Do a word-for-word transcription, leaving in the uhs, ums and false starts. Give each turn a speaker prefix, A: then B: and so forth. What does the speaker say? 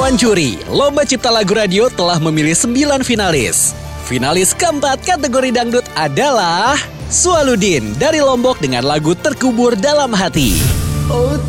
A: Dewan Juri, Lomba Cipta Lagu Radio telah memilih sembilan finalis. Finalis keempat kategori dangdut adalah Sualudin dari Lombok dengan lagu Terkubur Dalam Hati.